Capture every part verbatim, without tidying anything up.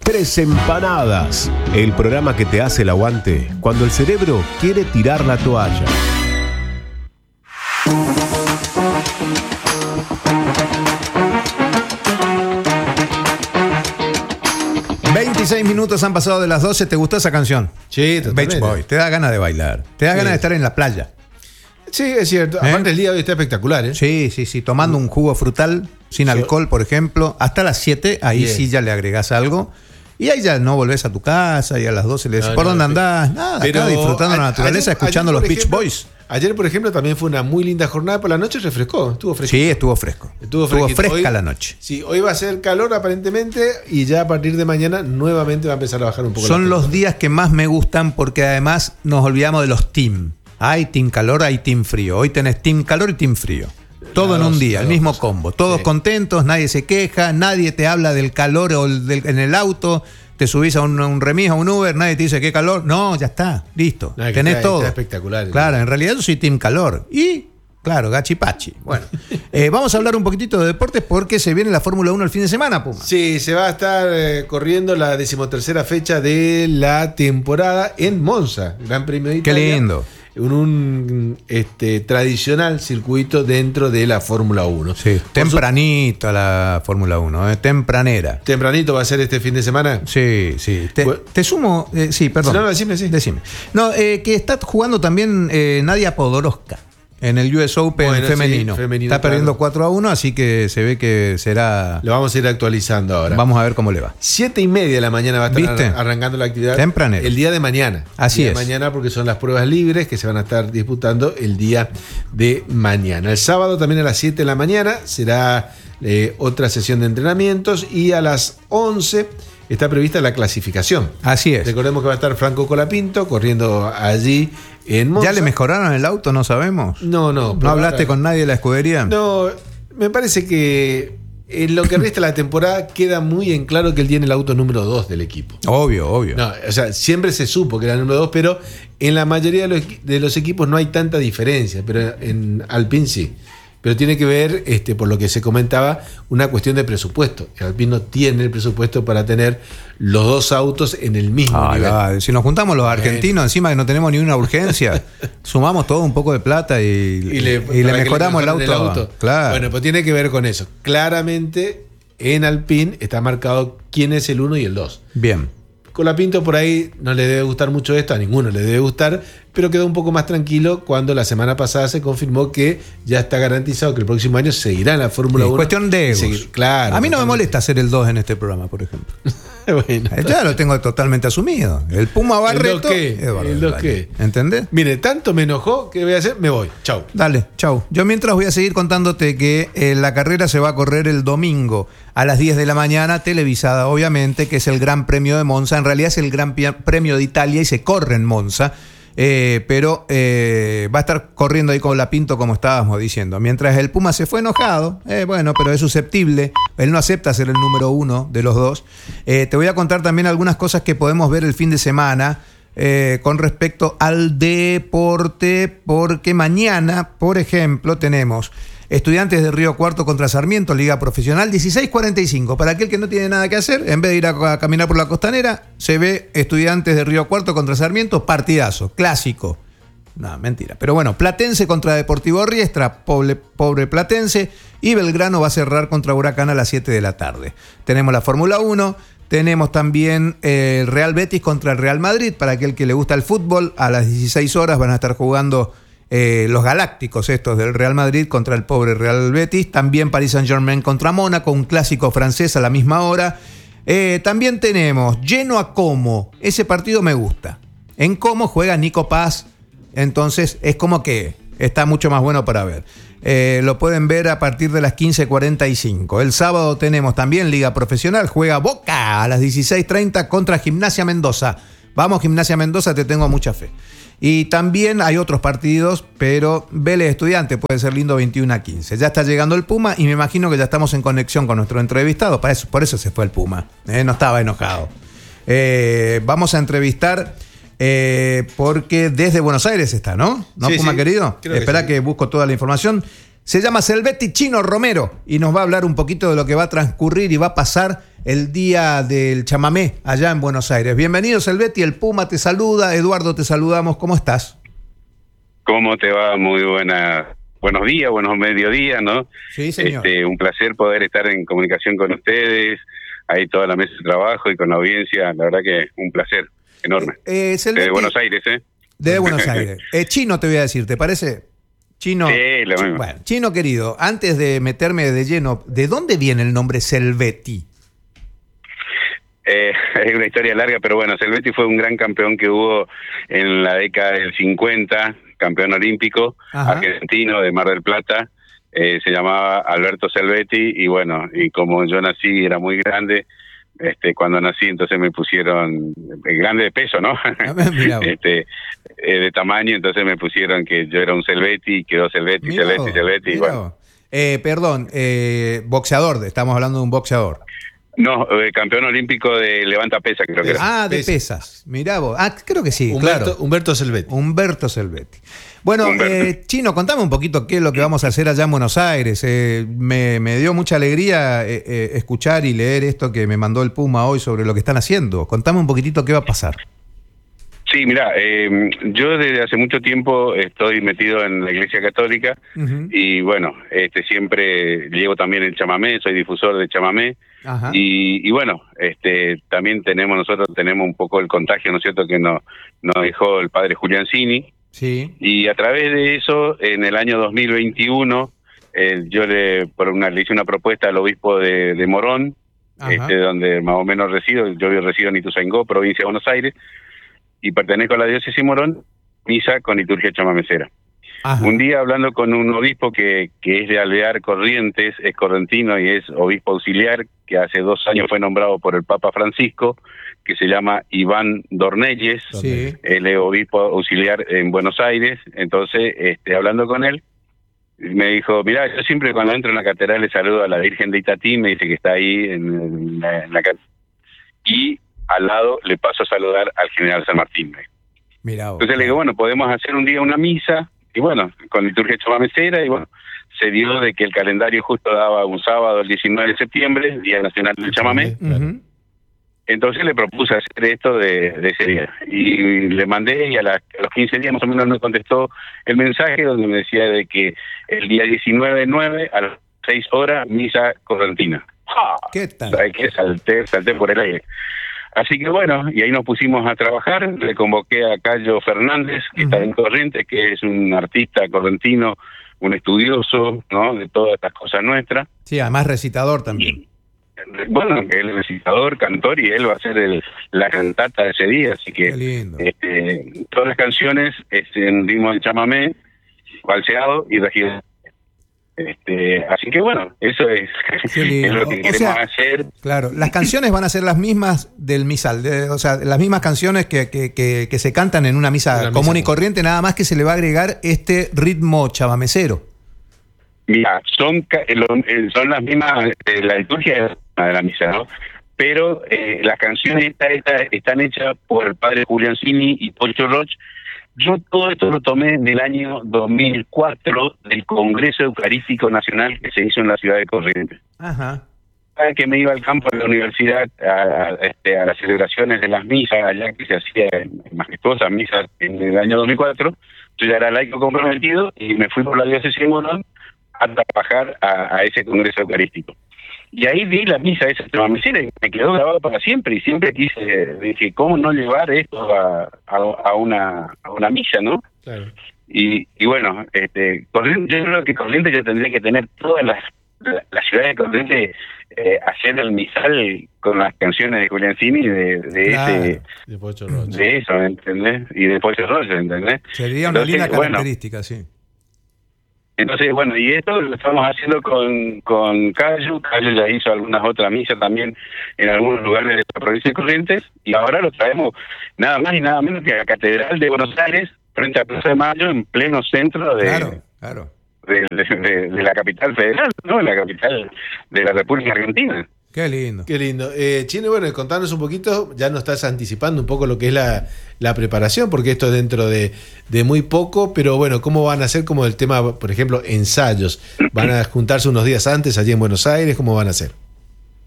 Tres Empanadas, el programa que te hace el aguante cuando el cerebro quiere tirar la toalla. veintiséis minutos han pasado de las doce. ¿Te gustó esa canción? Sí, totalmente. Beach Boy. Te da ganas de bailar. Te da Sí. ganas de estar en la playa. Sí, es cierto. ¿Eh? Aparte el día de hoy está espectacular, ¿eh? Sí, sí, sí. Tomando un jugo frutal sin Sí. alcohol, por ejemplo. Hasta las siete, ahí Bien. sí ya le agregás algo. Y ahí ya no volvés a tu casa y a las doce le decís, No, ¿por no, dónde sí. andás? Nada, Pero acá disfrutando a- la naturaleza, ayer- escuchando ayer, los por Beach ejemplo, Boys. Ayer, por ejemplo, también fue una muy linda jornada. Por la noche refrescó. Estuvo fresco. Sí, estuvo fresco. Estuvo, Estuvo fresquito. fresca Hoy- la noche. Sí, hoy va a ser calor aparentemente y ya a partir de mañana nuevamente va a empezar a bajar un poco la Son los temperatura. días que más me gustan porque además nos olvidamos de los team. Hay team calor, hay team frío. Hoy tenés team calor y team frío. Todo Las en un dos, día, las el dos mismo cosas. combo. Todos Sí. contentos, nadie se queja, nadie te habla del calor o el del- en el auto. Te subís a un, a un remis, a un Uber, nadie te dice qué calor. No, ya está, listo. No, que Tenés está- todo. está espectacular. Claro, en realidad yo soy team calor. Y, claro, gachipachi. Bueno, eh, vamos a hablar un poquitito de deportes porque se viene la Fórmula uno el fin de semana, Puma. Sí, se va a estar eh, corriendo la decimotercera fecha de la temporada en Monza, Gran Premio de Qué Italia. lindo. En un este, tradicional circuito dentro de la Fórmula uno. Sí, Por su- tempranito a la Fórmula uno, eh, tempranera. Tempranito va a ser este fin de semana. Sí, sí. Te, Bueno. te sumo, eh, sí, perdón. No, no, decime, sí. Decime. No, eh, que está jugando también eh, Nadia Podoroska en el U S Open Bueno, sí, femenino. femenino, Está perdiendo claro. cuatro a uno, así que se ve que será. Lo vamos a ir actualizando ahora. Vamos a ver cómo le va. Siete y media de la mañana va a estar ¿Viste? ar- arrancando la actividad. Tempranero. El día de mañana. Así El día es. de mañana porque son las pruebas libres que se van a estar disputando el día de mañana. El sábado también a las siete de la mañana será eh, otra sesión de entrenamientos y a las once está prevista la clasificación. Así es. Recordemos que va a estar Franco Colapinto corriendo allí en Monza. ¿Ya le mejoraron el auto? No sabemos. No, no. ¿No por hablaste ahora- con nadie de la escudería? No, me parece que en lo que resta de la temporada queda muy en claro que él tiene el auto número dos del equipo. Obvio, obvio. No, o sea, siempre se supo que era el número dos, pero en la mayoría de los, equi- de los equipos no hay tanta diferencia, pero en Alpine sí. Pero tiene que ver, este, por lo que se comentaba, una cuestión de presupuesto. El Alpine no tiene el presupuesto para tener los dos autos en el mismo Ah, nivel. la- si nos juntamos los argentinos, encima que no tenemos ni una urgencia, sumamos todo un poco de plata y, Y le, y le para que le mejoramos el auto. mejoren Claro. Bueno, pues tiene que ver con eso. Claramente en Alpine está marcado quién es el uno y el dos. Bien. Colapinto por ahí no le debe gustar mucho esto, a ninguno le debe gustar, pero quedó un poco más tranquilo cuando la semana pasada se confirmó que ya está garantizado que el próximo año seguirá en la Fórmula Es uno. cuestión de egos. Seguir- claro. A mí no me totalmente. molesta hacer el dos en este programa, por ejemplo. Bueno. Ya lo tengo totalmente asumido. El Puma Barreto. ¿El dos qué? Eduardo ¿El dos Valle. qué? ¿Entendés? Mire, tanto me enojó que voy a hacer, me voy. Chau. Dale, chau. Yo mientras voy a seguir contándote que eh, la carrera se va a correr el domingo a las diez de la mañana, televisada obviamente, que es el Gran Premio de Monza. En realidad es el Gran Pi- Premio de Italia y se corre en Monza. Eh, pero eh, va a estar corriendo ahí con la Pinto como estábamos diciendo. Mientras el Puma se fue enojado, eh, bueno, pero es susceptible. Él no acepta ser el número uno de los dos. Eh, te voy a contar también algunas cosas que podemos ver el fin de semana eh, con respecto al deporte, porque mañana, por ejemplo, tenemos Estudiantes de Río Cuarto contra Sarmiento, Liga Profesional, dieciséis cuarenta y cinco. Para aquel que no tiene nada que hacer, en vez de ir a, a caminar por la costanera, se ve Estudiantes de Río Cuarto contra Sarmiento, partidazo, clásico. No, mentira. Pero bueno, Platense contra Deportivo Riestra, pobre, pobre Platense, y Belgrano va a cerrar contra Huracán a las siete de la tarde. Tenemos la Fórmula uno, tenemos también el Real Betis contra el Real Madrid, para aquel que le gusta el fútbol, a las dieciséis horas van a estar jugando Eh, los galácticos estos del Real Madrid contra el pobre Real Betis. También Paris Saint-Germain contra Mónaco, un clásico francés a la misma hora. Eh, también tenemos Genoa Como, ese partido me gusta. En Como juega Nico Paz, entonces es como que está mucho más bueno para ver. Eh, lo pueden ver a partir de las quince cuarenta y cinco. El sábado tenemos también Liga Profesional, juega Boca a las dieciséis treinta contra Gimnasia Mendoza. Vamos, Gimnasia Mendoza, te tengo mucha fe. Y también hay otros partidos, pero Vélez Estudiante puede ser lindo, veintiuno a quince. Ya está llegando el Puma y me imagino que ya estamos en conexión con nuestro entrevistado. Para eso, por eso se fue el Puma. Eh, no estaba enojado. Eh, vamos a entrevistar eh, porque desde Buenos Aires está, ¿no? ¿No, Sí, Puma sí, querido? creo que Espera sí. que busco toda la información. Se llama Selvetti Chino Romero y nos va a hablar un poquito de lo que va a transcurrir y va a pasar el Día del Chamamé allá en Buenos Aires. Bienvenido, Selvetti, el Puma te saluda, Eduardo te saludamos, ¿cómo estás? ¿Cómo te va? Muy buena, buenos días, buenos mediodías, ¿no? Sí, señor. Este, un placer poder estar en comunicación con ustedes, ahí toda la mesa de trabajo y con la audiencia, la verdad que un placer enorme. Eh, eh, Selvetti, de Buenos Aires, ¿eh? De Buenos Aires. Eh, Chino te voy a decir, ¿te parece? Chino, sí, lo mismo. Bueno, Chino querido, antes de meterme de lleno, ¿de dónde viene el nombre Selvetti? Eh, es una historia larga, pero bueno, Selvetti fue un gran campeón que hubo en la década del cincuenta, campeón olímpico, Ajá. argentino de Mar del Plata, eh, se llamaba Alberto Selvetti, y bueno, y como yo nací, era muy grande, este cuando nací, entonces me pusieron, grande de peso, ¿no? este eh, de tamaño, entonces me pusieron que yo era un Selvetti, y quedó Selvetti, Mirá Selvetti, vos, Selvetti, y bueno. Eh, perdón, eh, boxeador, estamos hablando de un boxeador. No, eh, campeón olímpico de levanta pesa, creo que era. Ah, de Pesa. pesas. Mirá vos. Ah, creo que sí, Humberto, claro. Humberto Selvetti. Humberto Selvetti. Bueno, Humberto. Eh, Chino, contame un poquito qué es lo que vamos a hacer allá en Buenos Aires. Eh, me, me dio mucha alegría eh, eh, escuchar y leer esto que me mandó el Puma hoy sobre lo que están haciendo. Contame un poquitito qué va a pasar. Sí, mira, eh, yo desde hace mucho tiempo estoy metido en la Iglesia Católica. Uh-huh. Y bueno, este siempre llevo también el chamamé, soy difusor de chamamé. Ajá. Y, y bueno, este también tenemos, nosotros tenemos un poco el contagio, ¿no es cierto?, que nos, nos dejó el padre Juliancini. Sí. Y a través de eso, en el año dos mil veintiuno, eh, yo le, por una, le hice una propuesta al obispo de, de Morón, este, donde más o menos resido, yo resido en Ituzaingó, provincia de Buenos Aires, y pertenezco a la diócesis de Morón, misa con liturgia chamamecera. Ajá. Un día hablando con un obispo que, que es de Alvear Corrientes, es correntino y es obispo auxiliar, que hace dos años fue nombrado por el Papa Francisco, que se llama Iván Dornelles, Sí. él es obispo auxiliar en Buenos Aires. Entonces, este, hablando con él, me dijo, mira, yo siempre cuando entro en la catedral le saludo a la Virgen de Itatí, me dice que está ahí en, en la, en la catedral, y al lado le paso a saludar al general San Martín. Mirá vos. Entonces le digo, bueno, podemos hacer un día una misa, y bueno, con liturgia chamamecera, y bueno, se dio de que el calendario justo daba un sábado, el diecinueve de septiembre, Día Nacional del Chamamé. Uh-huh. Entonces le propuse hacer esto de, de ese día. Y le mandé, y a, la, a los quince días más o menos me contestó el mensaje donde me decía de que el día diecinueve nueve a las seis horas, misa correntina. ¡Ah! ¿Qué tal? ¿Sabes qué? Salté, salté por el aire. Así que bueno, y ahí nos pusimos a trabajar. Le convoqué a Cayo Fernández, que uh-huh. está en Corrientes, que es un artista correntino, un estudioso, ¿no?, de todas estas cosas nuestras. Sí, además recitador también. Y, bueno, él es recitador, cantor, y él va a hacer el, la cantata de ese día, así que Qué lindo. este, todas las canciones es en ritmo de chamamé, falseado y regido. Este, así que bueno, eso es, es lo que o queremos sea, hacer. Claro, las canciones van a ser las mismas del misal, de, o sea, las mismas canciones que, que, que, que se cantan en una misa una común misa. y corriente, nada más que se le va a agregar este ritmo chamamecero. Mira, son son las mismas, eh, la liturgia de la misa, ¿no? Pero eh, las canciones esta, esta, están hechas por el padre Juliancini y Pocho Roch. Yo todo esto lo tomé en el año dos mil cuatro del Congreso Eucarístico Nacional que se hizo en la ciudad de Corrientes. Ajá. Cada que me iba al campo de la universidad a, a, este, a las celebraciones de las misas, allá que se hacían majestuosas misas en el año dos mil cuatro, yo ya era laico comprometido y me fui por la diócesis de Morón a trabajar a, a ese Congreso Eucarístico. Y ahí vi la misa esa chamamecera y me quedó grabado para siempre, y siempre quise, dije, ¿cómo no llevar esto a, a, a una a una misa, no? Claro. Y, y bueno, este Corrientes, yo creo que Corrientes ya tendría que tener todas las la, la ciudad de Corrientes eh, hacer el misal con las canciones de Juliancini de, de Claro. ese De Pocho Rocha. de eso, ¿entendés? Y de Pocho Rocha, ¿entendés? Sería una Entonces, linda bueno, característica, sí. entonces, bueno, y esto lo estamos haciendo con, con Cayo. Cayo ya hizo algunas otras misas también en algunos lugares de la provincia de Corrientes, y ahora lo traemos nada más y nada menos que a la Catedral de Buenos Aires, frente a Plaza de Mayo, en pleno centro de, Claro, claro. de, de, de, de la capital federal, ¿no? La capital de la República Argentina. Qué lindo. Qué lindo. Eh, Chino, bueno, contanos un poquito, ya nos estás anticipando un poco lo que es la, la preparación, porque esto es dentro de, de muy poco, pero bueno, ¿cómo van a hacer como el tema, por ejemplo, ensayos? ¿Van a juntarse unos días antes allí en Buenos Aires? ¿Cómo van a hacer?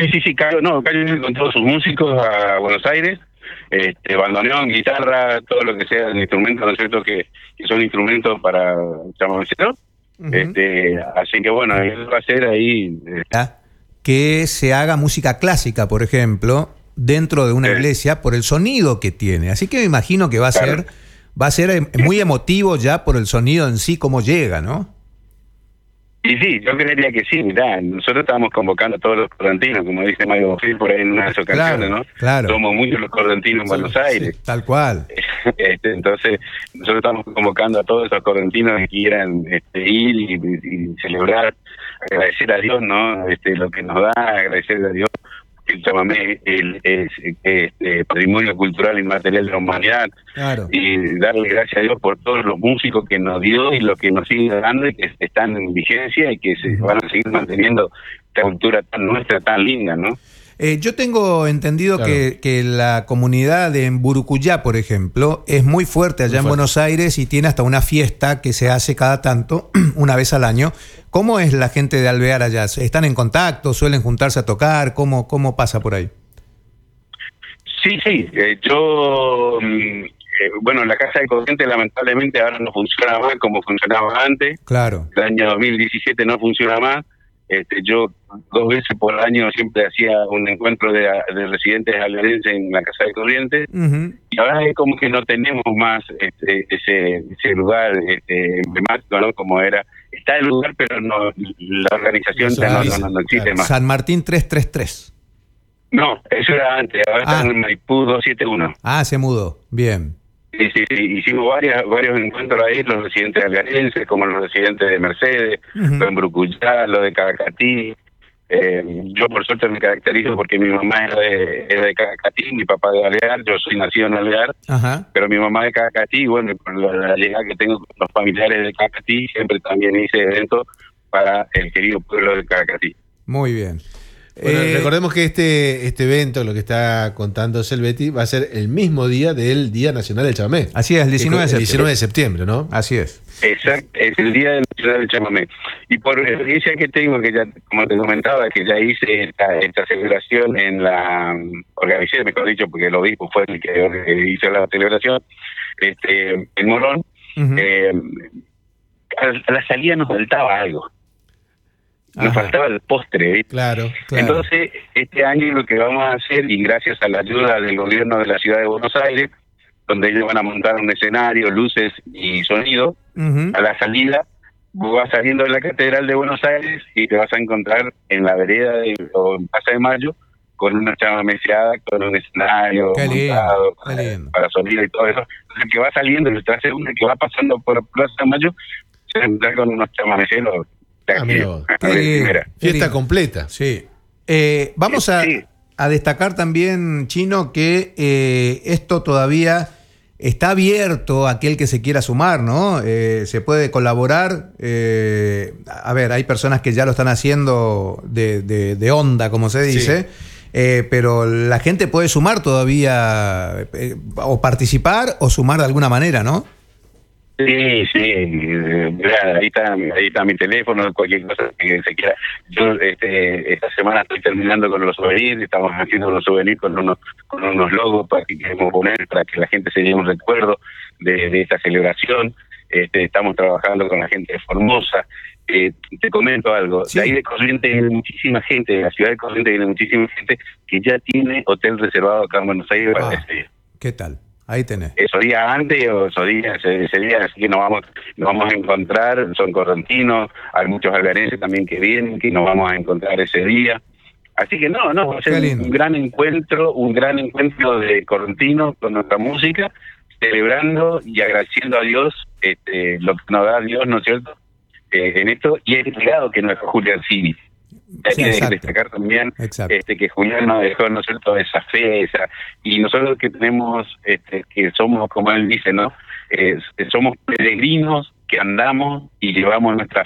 Sí, sí, sí, Cayo, no, Cayo viene con todos sus músicos a Buenos Aires, este, bandoneón, guitarra, todo lo que sea de instrumentos, ¿no es cierto?, que, que son instrumentos para chamamecero. Uh-huh. Este, así que bueno, él va a ser ahí... Eh. Que se haga música clásica, por ejemplo, dentro de una sí. iglesia, por el sonido que tiene. Así que me imagino que va a claro. ser va a ser muy emotivo ya por el sonido en sí, cómo llega, ¿no? Y sí, yo creería que sí, mirá, nosotros estamos convocando a todos los correntinos, como dice Mario Bofil por ahí en unas ocasiones, claro, ¿no? Claro. Somos muchos los correntinos en sí, Buenos Aires. Sí, tal cual. Este, entonces, nosotros estamos convocando a todos esos correntinos que quieran este, ir y, y celebrar, agradecer a Dios, ¿no? Este, lo que nos da, agradecer a Dios. El chamamé el, el, el, el patrimonio cultural inmaterial de la humanidad, claro. Y darle gracias a Dios por todos los músicos que nos dio y los que nos siguen dando y que están en vigencia y que se van a seguir manteniendo esta cultura tan nuestra, tan linda, ¿no? Eh, yo tengo entendido claro. que, que la comunidad de Burucuyá, por ejemplo, es muy fuerte allá muy en fuerte. Buenos Aires y tiene hasta una fiesta que se hace cada tanto, una vez al año. ¿Cómo es la gente de Alvear allá? ¿Están en contacto? ¿Suelen juntarse a tocar? ¿Cómo, cómo pasa por ahí? Sí, sí. Eh, yo, eh, bueno, la Casa de Corrientes lamentablemente ahora no funciona más como funcionaba antes. Claro. El año dos mil diecisiete no funciona más. Este, yo dos veces por año siempre hacía un encuentro de, de residentes alvearenses en la Casa de Corrientes. Uh-huh. Y ahora es como que no tenemos más este, ese, ese lugar este, emblemático, ¿no? Como era. Está el lugar, pero no la organización ya no, no, no, no existe claro. más. San Martín trescientos treinta y tres. No, eso era antes. Ahora ah. está en Maipú doscientos setenta y uno. Ah, se mudó. Bien. Sí, sí, sí, hicimos varias, varios encuentros ahí, los residentes alvearenses, como los residentes de Mercedes, uh-huh. los de Burucuyá, los de Cacatí. Eh, yo por suerte me caracterizo porque mi mamá era de, era de Cacatí, mi papá de Alvear, yo soy nacido en Alvear, uh-huh. pero mi mamá de Cacatí, bueno, con la, la llegada que tengo con los familiares de Cacatí, siempre también hice eventos para el querido pueblo de Cacatí. Muy bien. Bueno, eh, recordemos que este este evento, lo que está contando Selvetti, va a ser el mismo día del Día Nacional del Chamamé. Así es, el diecinueve de septiembre. El diecinueve de septiembre, ¿no? Así es. Exacto, es el Día Nacional del Chamamé. Y por experiencia que tengo, que ya, como te comentaba, que ya hice esta, esta celebración en la... Organicé, mejor dicho, porque el obispo fue el que hizo la celebración, este en Morón, uh-huh. eh, a la salida nos faltaba algo. Nos Ajá. faltaba el postre, ¿viste? Claro, claro. Entonces, este año lo que vamos a hacer, y gracias a la ayuda del gobierno de la ciudad de Buenos Aires, donde ellos van a montar un escenario, luces y sonido, uh-huh. a la salida, vos vas saliendo de la Catedral de Buenos Aires y te vas a encontrar en la vereda de, o en Plaza de Mayo con una chamameceada, con un escenario qué montado lindo, para, para sonido y todo eso. Entonces, el que va saliendo, el transeúnte que va pasando por Plaza de Mayo, se va a encontrar con unos chamameceros. Ah, qué, fiesta completa. Sí. Eh, vamos a, sí. a destacar también, Chino, que eh, esto todavía está abierto a aquel que se quiera sumar, ¿no? Eh, se puede colaborar. Eh, a ver, hay personas que ya lo están haciendo de, de, de onda, como se dice. Sí. Eh, pero la gente puede sumar todavía, eh, o participar o sumar de alguna manera, ¿no? Sí, sí, ahí está, ahí está mi teléfono, cualquier cosa que se quiera. Yo este, esta semana estoy terminando con los souvenirs, estamos haciendo unos souvenirs con unos con unos logos para que queremos poner, para que la gente se lleve un recuerdo de, de esta celebración. Este, estamos trabajando con la gente de Formosa. Eh, te comento algo, sí. De ahí de Corrientes viene muchísima gente, de la ciudad de Corrientes viene muchísima gente que ya tiene hotel reservado acá en Buenos Aires para ah, ese día. ¿Qué tal? Ahí tenés. Esos días antes o esos días, ese, ese día, así que nos vamos, nos vamos a encontrar, son correntinos, hay muchos alvearenses también que vienen, que nos vamos a encontrar ese día. Así que no, no, va a ser un gran encuentro, un gran encuentro de correntinos con nuestra música, celebrando y agradeciendo a Dios este, lo que nos da Dios, ¿no es cierto?, eh, en esto, y el legado que nos dejó Julián Cini. Hay sí, que destacar también este, que Julián nos dejó, ¿no es cierto?, esa fe, esa y nosotros que tenemos, este, que somos, como él dice, ¿no?, eh, somos peregrinos que andamos y llevamos nuestra